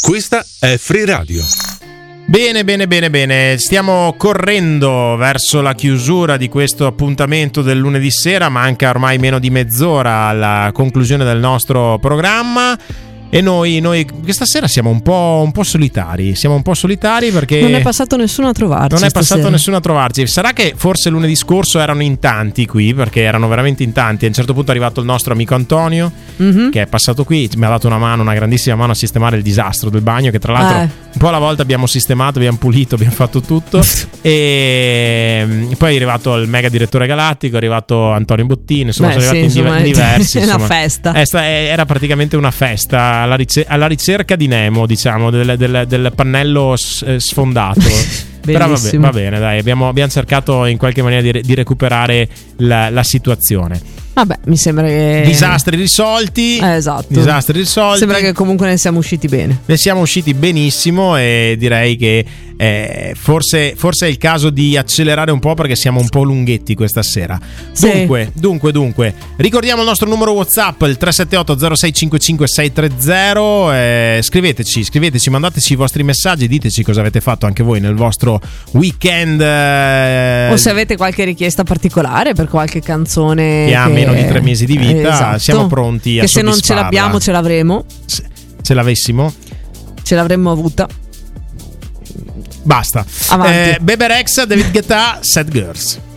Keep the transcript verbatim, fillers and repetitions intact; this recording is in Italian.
Questa è Free Radio. Bene, bene, bene, bene. Stiamo correndo verso la chiusura di questo appuntamento del lunedì sera. Manca ormai meno di mezz'ora alla conclusione del nostro programma. E noi, noi questa sera siamo un po', un po' solitari. Siamo un po' solitari perché non è passato nessuno a trovarci. Non è passato stasera. nessuno a trovarci. Sarà che forse lunedì scorso erano in tanti qui, perché erano veramente in tanti. A un certo punto è arrivato il nostro amico Antonio, mm-hmm. che è passato qui, mi ha dato una mano, una grandissima mano a sistemare il disastro del bagno, che tra l'altro eh. un po' alla volta abbiamo sistemato, abbiamo pulito, abbiamo fatto tutto. E poi è arrivato il mega direttore galattico, è arrivato Antonio Bottini, insomma Beh, sono sì, arrivati insomma, in diversi. È una festa. È sta- era praticamente una festa alla, rice- alla ricerca di Nemo, diciamo, del, del, del pannello s- sfondato. Però va, be- va bene, dai, abbiamo, abbiamo cercato in qualche maniera di, re- di recuperare la, la situazione. Vabbè, mi sembra che disastri risolti. Eh, esatto. Disastri risolti. Sembra che comunque ne siamo usciti bene. Ne siamo usciti benissimo e direi che eh, forse, forse è il caso di accelerare un po' perché siamo un po' lunghetti questa sera. Sì. Dunque, dunque, dunque, ricordiamo il nostro numero WhatsApp, il tre sette otto zero sei cinque cinque sei tre zero. Eh, scriveteci, scriveteci, mandateci i vostri messaggi, diteci cosa avete fatto anche voi nel vostro weekend. Eh, o se avete qualche richiesta particolare per qualche canzone che ha che... meno di tre mesi di vita, esatto. siamo pronti a che se non ce l'abbiamo ce l'avremo. Se, se l'avessimo ce l'avremmo avuta. Basta. Avanti. eh, Bebe Rexha, David Guetta, Sad Girls.